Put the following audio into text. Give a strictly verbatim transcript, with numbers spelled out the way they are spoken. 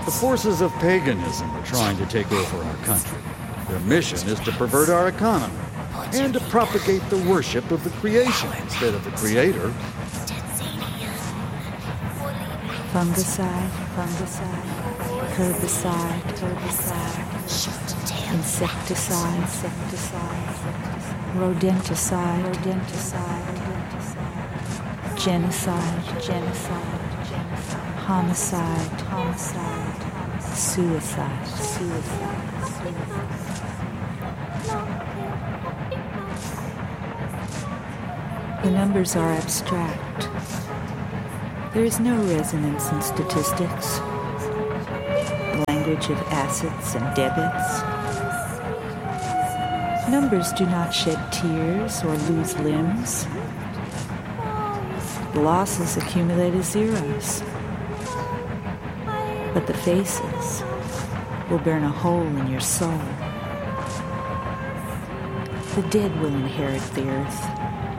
The forces of paganism are trying to take over our country. Their mission is to pervert our economy and to propagate the worship of the creation instead of the creator. Fungicide, fungicide, herbicide, herbicide, insecticide, insecticide, rodenticide, rodenticide, genocide, genocide, homicide, homicide, suicide, suicide, suicide. The numbers are abstract. There is no resonance in statistics, the language of assets and debits. Numbers do not shed tears or lose limbs. The losses accumulate as zeros, but the faces will burn a hole in your soul. The dead will inherit the earth.